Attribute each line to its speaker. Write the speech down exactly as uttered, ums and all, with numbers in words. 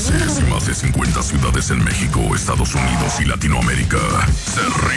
Speaker 1: países y más de cincuenta ciudades en México, Estados Unidos y Latinoamérica. Se